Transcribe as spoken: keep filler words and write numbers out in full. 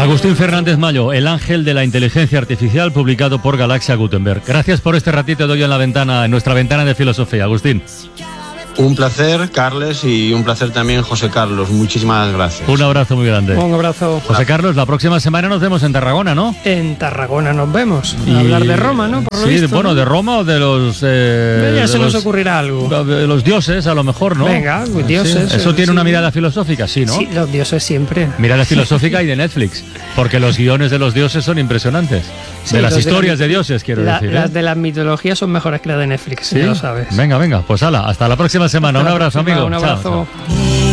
Agustín Fernández Mayo, el ángel de la inteligencia artificial, publicado por Galaxia Gutenberg. Gracias por este ratito de hoy en la ventana, en nuestra ventana de filosofía, Agustín. Un placer, Carles, y un placer también, José Carlos. Muchísimas gracias. Un abrazo muy grande. Un abrazo. José Carlos, la próxima semana nos vemos en Tarragona, ¿no? En Tarragona nos vemos. Y... A hablar de Roma, ¿no? Por lo sí, visto, bueno, ¿no? de Roma o de los... Eh, ya de se los, nos ocurrirá algo. De los dioses, a lo mejor, ¿no? Venga, pues dioses. Sí. ¿Eso eh, tiene sí. una mirada filosófica? Sí, ¿no? Sí, los dioses siempre. Mirada filosófica y de Netflix, porque los guiones de los dioses son impresionantes. Sí, de las historias de, la, de dioses, quiero la, decir. ¿eh? Las de las mitologías son mejores que las de Netflix, ¿Sí? ya lo sabes. Venga, venga, pues hala, hasta la próxima semana. Hasta Un abrazo, próxima, amigo. Un abrazo. Chao, chao.